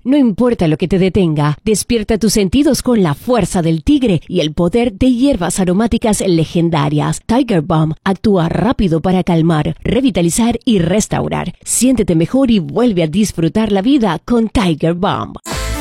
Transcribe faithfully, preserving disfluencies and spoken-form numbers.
No importa lo que te detenga, despierta tus sentidos con la fuerza del tigre y el poder de hierbas aromáticas legendarias. Tiger Balm actúa rápido para calmar, revitalizar y restaurar. Siéntete mejor y vuelve a disfrutar la vida con Tiger Balm.